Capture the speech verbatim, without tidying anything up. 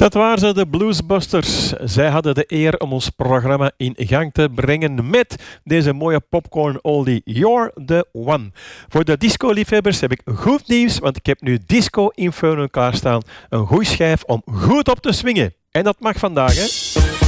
Dat waren ze, de Bluesbusters. Zij hadden de eer om ons programma in gang te brengen met deze mooie popcorn oldie You're the One. Voor de disco-liefhebbers heb ik goed nieuws, want ik heb nu Disco Inferno klaarstaan. Een goeie schijf om goed op te swingen. En dat mag vandaag, hè?